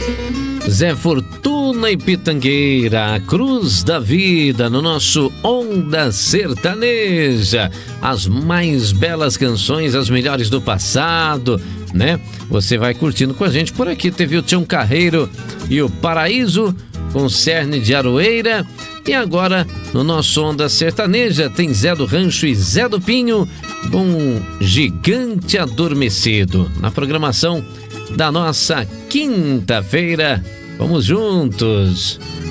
Zé Fortuna e Pitangueira, a Cruz da Vida, no nosso Onda Sertaneja. As mais belas canções, as melhores do passado, né? Você vai curtindo com a gente por aqui. Teve o Tião Carreiro e o Paraíso, com Cerne de Aroeira. E agora, no nosso Onda Sertaneja, tem Zé do Rancho e Zé do Pinho, com Gigante Adormecido. Na programação da nossa quinta-feira. Vamos juntos!